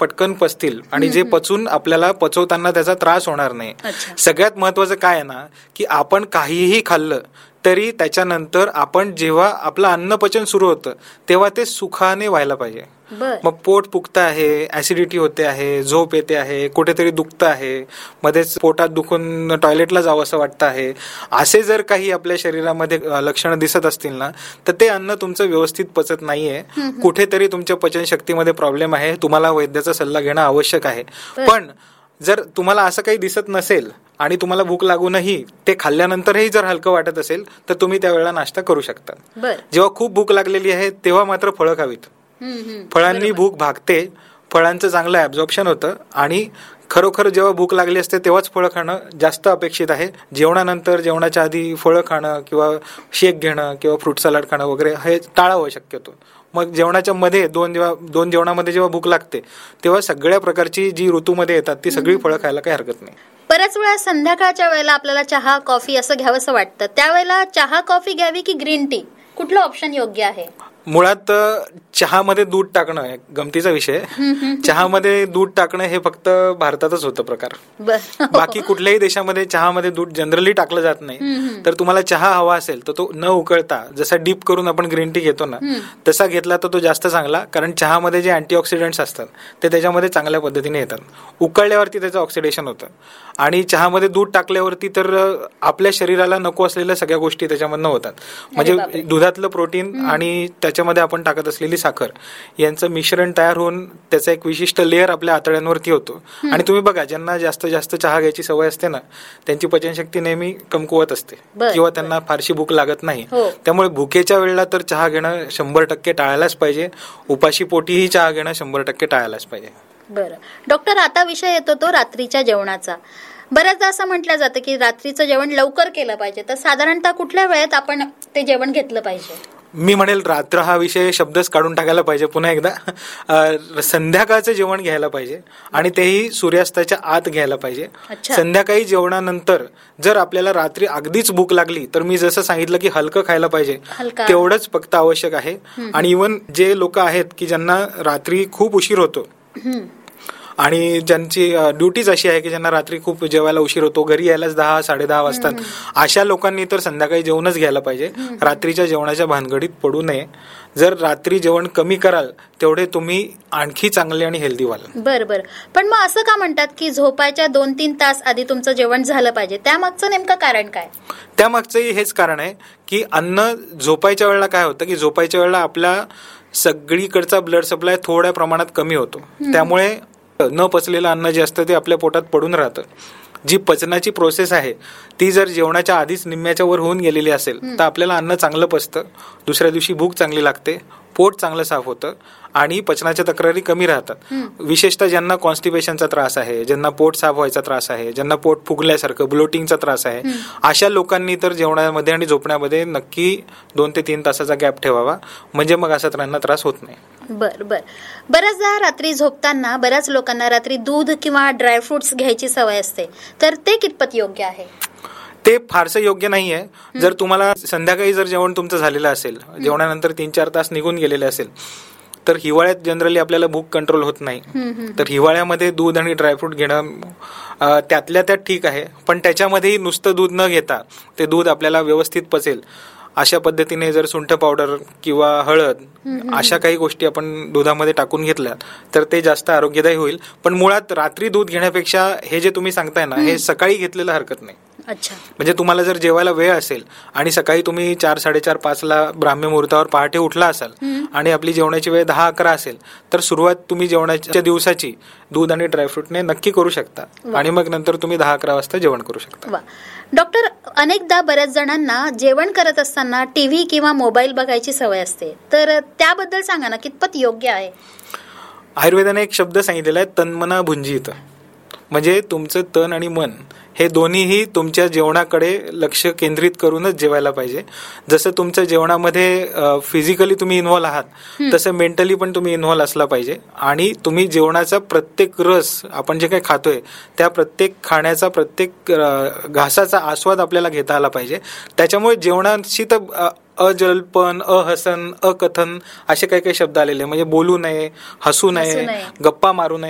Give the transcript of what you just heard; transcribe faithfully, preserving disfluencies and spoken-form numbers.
पटकन पचतील आणि जे पचून आपल्याला पचवताना त्याचा त्रास होणार नाही. सगळ्यात महत्वाचं काय आहे ना, की आपण काहीही खाल्लं तरी त्याच्यानंतर आपण जेव्हा आपलं अन्नपचन सुरू होतं तेव्हा ते सुखाने व्हायला पाहिजे. मग पोट फुगतं आहे, ऍसिडिटी होते आहे, झोप येते आहे, कुठेतरी दुखतं आहे, मध्येच पोटात दुखून टॉयलेटला जावं असं वाटतं आहे, असे जर काही आपल्या शरीरामध्ये लक्षणं दिसत असतील ना, तर ते अन्न तुमचं व्यवस्थित पचत नाहीये, कुठेतरी तुमच्या पचनशक्तीमध्ये प्रॉब्लेम आहे, तुम्हाला वैद्याचा सल्ला घेणं आवश्यक आहे. पण जर तुम्हाला असं काही दिसत नसेल आणि तुम्हाला भूक लागूनही ते खाल्ल्यानंतरही जर हलकं वाटत असेल तर तुम्ही त्यावेळेला नाश्ता करू शकता. जेव्हा खूप भूक लागलेली आहे तेव्हा मात्र फळं खावीत. फळांनी भूक भागते, फळांचं चांगलं ऍब्झॉर्प्शन होतं आणि खरोखर जेव्हा भूक लागली असते तेव्हाच फळं खाणं जास्त अपेक्षित आहे. जेवणानंतर, जेवणाच्या आधी फळं खाणं किंवा शेक घेणं किंवा फ्रूट सलाड खाणं वगैरे हे टाळावं शक्यतो. मग जेवणाच्या मध्ये दोन जेव्हा दोन जेवणामध्ये जेव्हा भूक लागते तेव्हा सगळ्या प्रकारची जी ऋतूमध्ये येतात ती सगळी फळं खायला काही हरकत नाही. बऱ्याच वेळा संध्याकाळच्या वेळेला आपल्याला चहा कॉफी असं घ्यावंसं वाटतं, त्यावेळेला चहा कॉफी घ्यावी की ग्रीन टी, कुठलं ऑप्शन योग्य आहे? मुळात चहामध्ये दूध टाकणं एक गमतीचा विषय. चहामध्ये दूध टाकणं हे फक्त भारतातच होतं प्रकार. बाकी कुठल्याही देशामध्ये चहामध्ये दूध जनरली टाकलं जात नाही. तर तुम्हाला चहा हवा असेल तर तो न उकळता जसा डीप करून आपण ग्रीन टी घेतो ना तसा घेतला तर तो जास्त चांगला, कारण चहामध्ये जे अँटीऑक्सिडंट्स असतात ते त्याच्यामध्ये चांगल्या पद्धतीने येतात. उकळल्यावरती त्याचं ऑक्सिडेशन होतं आणि चहामध्ये दूध टाकल्यावरती तर आपल्या शरीराला नको असलेल्या सगळ्या गोष्टी त्याच्यामधनं होतात. म्हणजे दुधातलं प्रोटीन आणि त्याच्यामध्ये आपण टाकत असलेली साखर यांचं मिश्रण तयार होऊन त्याचा एक विशिष्ट लेअर आपल्या आतड्यांवरती होतो. आणि तुम्ही बघा, ज्यांना जास्त जास्त चहा घ्यायची सवय असते ना त्यांची पचनशक्ती नेहमी कमकुवत असते किंवा त्यांना फारशी भूक लागत नाही. त्यामुळे भुकेच्या वेळेला तर चहा घेणं शंभर टक्के टाळायलाच पाहिजे. उपाशी पोटीही चहा घेणं शंभर टक्के टाळायलाच पाहिजे. बरं डॉक्टर, आता विषय येतो तो रात्रीच्या जेवणाचा. बऱ्याचदा असं म्हटलं जातं की रात्रीचं जेवण लवकर केलं पाहिजे, तर साधारणतः कुठल्या वेळेत आपण ते जेवण घेतलं पाहिजे? मी म्हणेल रात्र हा विषय शब्दच काढून टाकायला पाहिजे पुन्हा एकदा. संध्याकाळचं जेवण घ्यायला पाहिजे आणि तेही सूर्यास्ताच्या आत घ्यायला पाहिजे. संध्याकाळी जेवणानंतर जर आपल्याला रात्री अगदीच भूक लागली तर मी जसं सांगितलं की हलकं खायला पाहिजे, तेवढंच फक्त आवश्यक आहे. आणि इव्हन जे लोक आहेत की ज्यांना रात्री खूप उशीर होतो आणि ज्यांची ड्युटीज अशी आहे की ज्यांना रात्री खूप जेवायला उशीर होतो, घरी यायलाच दहा साडे दहा वाजतात, अशा लोकांनी तर संध्याकाळी जेवणच घ्यायला पाहिजे. रात्रीच्या जेवणाच्या भानगडीत पडू नये. जर रात्री जेवण कमी कराल तेवढे तुम्ही आणखी चांगले आणि हेल्दी व्हाल. बरं बरं. पण मग असं का म्हणतात की झोपायच्या दोन तीन तास आधी तुमचं जेवण झालं पाहिजे, त्यामागचं नेमकं कारण काय? त्यामागचंही हेच कारण आहे की अन्न झोपायच्या वेळेला काय होतं की झोपायच्या वेळेला आपल्या सगळीकडचा ब्लड सप्लाय थोड्या प्रमाणात कमी होतो. त्यामुळे न पचलेलं अन्न जे असतं ते आपल्या पोटात पडून राहतं. जी पचनाची प्रोसेस आहे ती जर जेवणाच्या आधीच निम्म्याच्या वर होऊन गेलेली असेल तर आपल्याला अन्न चांगलं पचतं, दुसऱ्या दिवशी भूक चांगली लागते, पोट चांगलं साफ होतं आणि पचनाच्या तक्रारी कमी राहतात. विशेषतः ज्यांना कॉन्स्टिपेशनचा त्रास आहे, ज्यांना पोट साफ व्हायचा त्रास आहे, ज्यांना पोट फुगल्यासारखं ब्लोटिंगचा त्रास आहे, अशा लोकांनी तर जेवणामध्ये आणि झोपण्यामध्ये नक्की दोन ते तीन तासाचा गॅप ठेवावा, म्हणजे मग असा त्यांना त्रास होत नाही. बर बर. बऱ्याचदा रात्री झोपताना बऱ्याच लोकांना रात्री दूध किंवा ड्रायफ्रुट्स घ्यायची सवय असते, तर ते कितपत योग्य आहे? ते फारसं योग्य नाहीये. जर तुम्हाला संध्याकाळी जर जेवण तुमचं झालेलं असेल, जेवणानंतर तीन चार तास निघून गेलेले असेल, तर हिवाळ्यात जनरली आपल्याला भूक कंट्रोल होत नाही. तर हिवाळ्यामध्ये दूध आणि ड्रायफ्रूट घेणं त्यातल्या त्यात ठीक आहे, पण त्याच्यामध्येही नुसतं दूध न घेता ते दूध आपल्याला व्यवस्थित पचेल अशा पद्धतीने जर सुंठ पावडर किंवा हळद अशा काही गोष्टी आपण दुधामध्ये टाकून घेतल्या तर ते जास्त आरोग्यदायी होईल. पण मुळात रात्री दूध घेण्यापेक्षा हे जे तुम्ही सांगताय ना हे सकाळी घेतलेलं हरकत नाही. अच्छा. म्हणजे तुम्हाला जर जेवायला वेळ असेल आणि सकाळी तुम्ही चार साडेचार पाच ला ब्राह्मी मुहूर्तावर पहाटे उठला असाल आणि आपली जेवणाची वेळ दहा अकरा असेल तर सुरुवात तुम्ही जेवणाच्या दिवसाची दूध आणि ड्रायफ्रूटने नक्की करू शकता आणि मग नंतर तुम्ही दहा अकरा वाजता जेवण करू शकता. डॉक्टर, अनेकदा बऱ्याच जणांना जेवण करत असताना टीव्ही किंवा मोबाईल बघायची सवय असते, तर त्याबद्दल सांगा ना, कितपत योग्य आहे? आयुर्वेदाने एक शब्द सांगितलेला आहे, तन्मना भुंजीत. म्हणजे तुमचं तन आणि मन हे दोन्हीही तुमच्या जेवणाकडे लक्ष केंद्रित करूनच जेवायला पाहिजे. जसं तुमच्या जेवणामध्ये फिजिकली तुम्ही इन्व्हॉल्व आहात तसं मेंटली पण तुम्ही इन्व्हॉल्व असला पाहिजे आणि तुम्ही जेवणाचा प्रत्येक रस, आपण जे काही खातोय त्या प्रत्येक खाण्याचा प्रत्येक घासाचा आस्वाद आपल्याला घेता आला पाहिजे. त्याच्यामुळे जेवणाशी तर अजल्पन, अहसन, अकथन असे काही काही शब्द आलेले, म्हणजे बोलू नये, हसू नये, गप्पा मारू नये